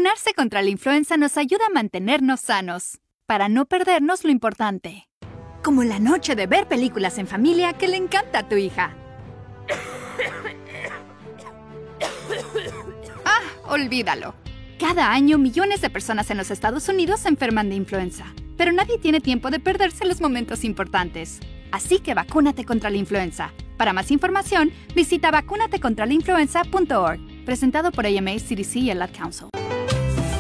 Vacunarse contra la influenza nos ayuda a mantenernos sanos, para no perdernos lo importante. Como la noche de ver películas en familia que le encanta a tu hija. Olvídalo. Cada año millones de personas en los Estados Unidos se enferman de influenza, pero nadie tiene tiempo de perderse los momentos importantes. Así que vacúnate contra la influenza. Para más información, visita vacunatecontralainfluenza.org. Presentado por AMA, CDC y el Ad Council.